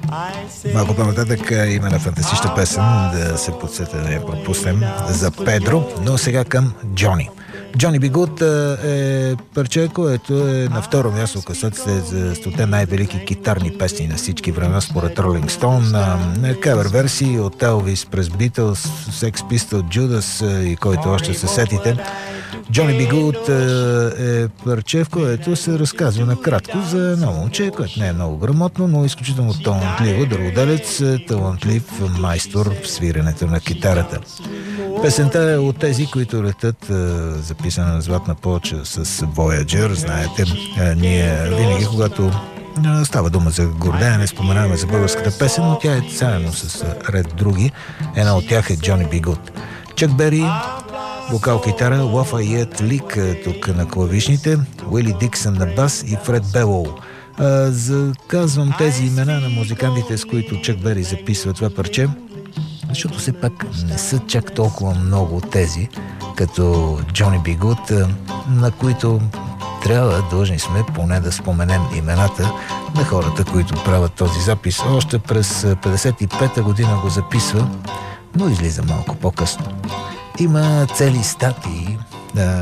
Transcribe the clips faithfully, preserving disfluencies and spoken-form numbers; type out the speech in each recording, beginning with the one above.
Малко по-нататък има на фантастична песен, да се подсета да я пропуснем, за Педро, но сега към Джони. Джони Би Гуд е парче, което е на второ място класацията за стоте най-велики китарни песни на всички времена според Ролинг Стоун. Кавер версии от Елвис през Beatles, Sex Pistols, Judas и който още се сетите. Джони Би Гуд е парче, в което се разказва накратко за едно момче, което не е много грамотно, но изключително талантливо дърводелец, талантлив майстор в свиренето на китарата. Песента е от тези, които летят, записана на златна плоча с Voyager. Знаете, ние винаги, когато става дума за гордеене, не споменаваме за българската песен, но тя е заедно с ред други. Една от тях е Джони Би Гуд. Чак Бери, вокал, китара, Лафайет Лик тук на клавишните, Уили Диксън на бас и Фред Белоу. Заказвам тези имена на музикантите, с които Чак Бери записва това парче, защото все пак не са чак толкова много тези, като Джони Би Гуд, на които трябва, длъжни сме поне да споменем имената на хората, които правят този запис. Още през петдесет и пета година го записва, но излиза малко по-късно. Има цели статии а,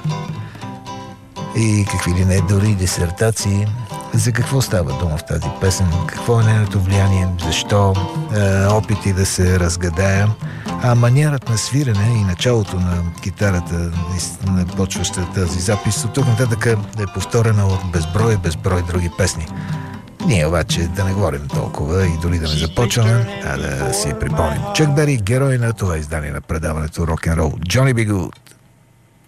и какви ли не, дори дисертации за какво става дума в тази песен, какво е нейното влияние, защо, е, опити да се разгадая, а маниерът на свирене и началото на китарата, на почваща тази запис, от тук нататък е повторена от безброй, безброй други песни. Ние обаче да не говорим толкова и дори да не започваме, а да си припомним. Чак Бери, герой на това издание на предаването Рок-н-рол, Джони Би Гуд.